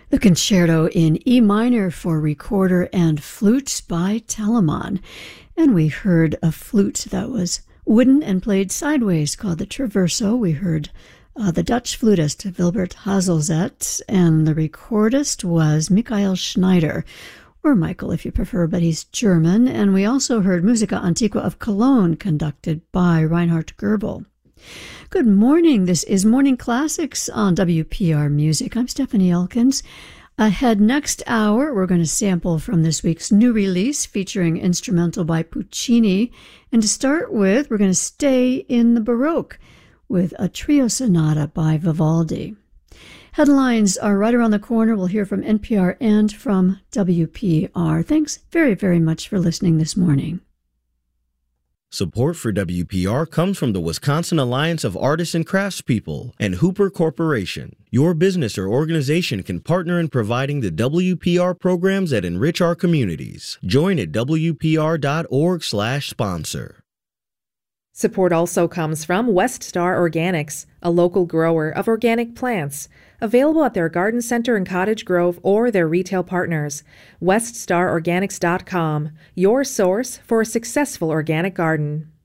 The Concerto in E minor for recorder and flute by Telemann. And we heard a flute that was wooden and played sideways called the Traverso. We heard the Dutch flutist Wilbert Hazelzet, and the recordist was Michael Schneider, or Michael if you prefer, but he's German. And we also heard Musica Antiqua of Cologne, conducted by Reinhard Goebel. Good morning. This is Morning Classics on WPR Music. I'm Stephanie Elkins. Ahead next hour, we're going to sample from this week's new release featuring instrumental by Puccini. And to start with, we're going to stay in the Baroque with a trio sonata by Vivaldi. Headlines are right around the corner. We'll hear from NPR and from WPR. Thanks very, very much for listening this morning. Support for WPR comes from the Wisconsin Alliance of Artists and Craftspeople and Hooper Corporation. Your business or organization can partner in providing the WPR programs that enrich our communities. Join at WPR.org/sponsor. Support also comes from West Star Organics, a local grower of organic plants, available at their garden center in Cottage Grove or their retail partners. WestStarOrganics.com, your source for a successful organic garden.